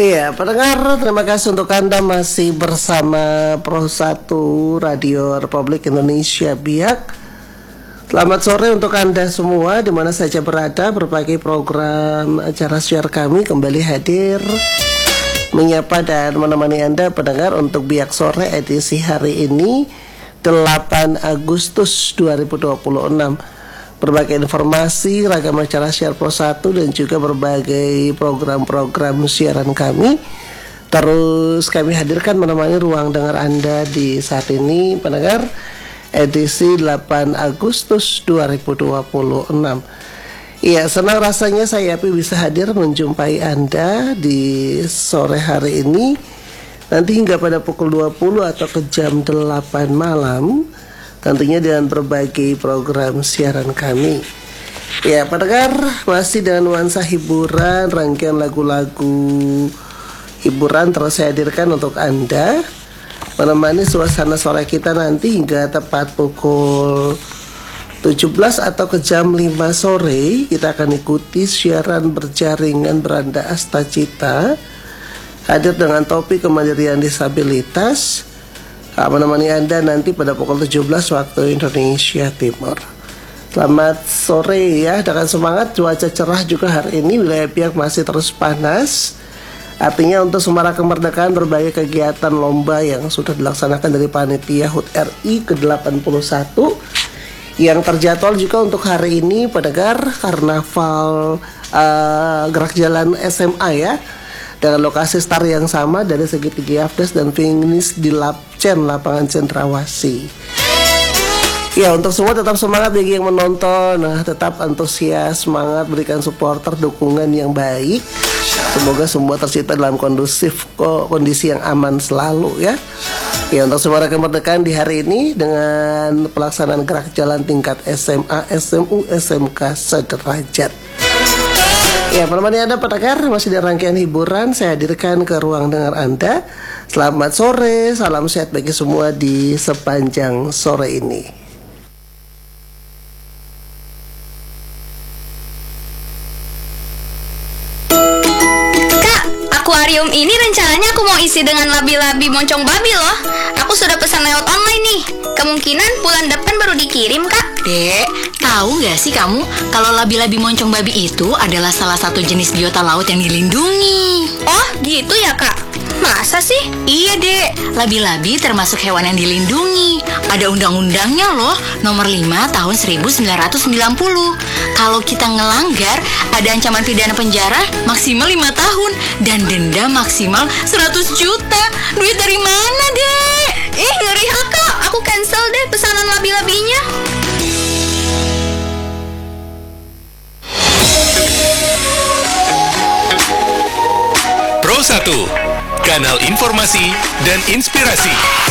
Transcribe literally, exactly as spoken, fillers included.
Iya, pendengar, terima kasih untuk Anda masih bersama Pro satu Radio Republik Indonesia Biak. Selamat sore untuk Anda semua di mana saja berada. Berbagai program acara siar kami kembali hadir menyapa dan menemani Anda pendengar untuk Biak Sore edisi hari ini delapan Agustus dua ribu dua puluh enam. Berbagai informasi, ragam acara siar Pro satu dan juga berbagai program-program siaran kami terus kami hadirkan menemani ruang dengar Anda di saat ini pendengar edisi delapan Agustus dua ribu dua puluh enam. Iya, senang rasanya saya Yapi bisa hadir menjumpai Anda di sore hari ini. Nanti hingga pada pukul dua puluh atau ke jam delapan malam, tentunya dengan berbagai program siaran kami. Ya, pendengar, masih dengan nuansa hiburan, rangkaian lagu-lagu hiburan terus saya hadirkan untuk Anda, menemani suasana sore kita nanti hingga tepat pukul tujuh belas atau ke jam lima sore. Kita akan ikuti siaran berjaringan Beranda Astacita, hadir dengan topik kemandirian disabilitas, menemani Anda nanti pada pukul tujuh belas waktu Indonesia Timur. Selamat sore ya, dengan semangat. Cuaca cerah juga hari ini, wilayah Biak masih terus panas. Artinya untuk Semarak Kemerdekaan berbagai kegiatan lomba yang sudah dilaksanakan dari Panitia H U T R I ke delapan puluh satu yang terjadwal juga untuk hari ini pendengar karnaval uh, gerak jalan S M A ya, dengan lokasi start yang sama dari segitiga Yafdes dan finish di Lapcen, lapangan Cendrawasih. Ya, untuk semua tetap semangat bagi yang menonton, nah, tetap antusias, semangat, berikan supporter, dukungan yang baik. Semoga semua tercipta dalam kondusif, kondisi yang aman selalu ya. Ya, untuk Semarak Kemerdekaan di hari ini dengan pelaksanaan gerak jalan tingkat S M A, S M U, S M K sederajat. Ya, menemani Anda pendengar masih di rangkaian hiburan, saya hadirkan ke ruang dengar Anda. Selamat sore, salam sehat bagi semua di sepanjang sore ini. Akuarium ini rencananya aku mau isi dengan labi-labi moncong babi loh. Aku sudah pesan lewat online nih. Kemungkinan bulan depan baru dikirim, Kak. Dek, tahu nggak sih kamu kalau labi-labi moncong babi itu adalah salah satu jenis biota laut yang dilindungi? Oh, gitu ya, Kak? Masa sih? Iya, Dek. Labi-labi termasuk hewan yang dilindungi. Ada undang-undangnya loh, nomor lima tahun seribu sembilan ratus sembilan puluh. Kalau kita ngelanggar, ada ancaman pidana penjara maksimal lima tahun dan denda maksimal seratus juta. Duit dari mana, Dek? Ih, ngeri ha, Kak. Aku cancel deh pesanan labi-labinya. Pro satu, kanal informasi dan inspirasi.